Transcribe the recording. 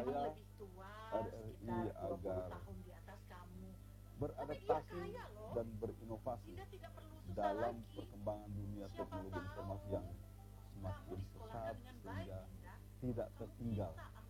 memang saya lebih tua, RRI sekitar 20 agar tahun di atas kamu. Tapi Indah beradaptasi kaya loh. dan berinovasi Indah tidak perlu susah dalam lagi. perkembangan dunia Siapa teknologi tahu informasi yang kamu semakin disekolahkan pesat dengan baik, sehingga Indah. tidak Kamu tertinggal bisa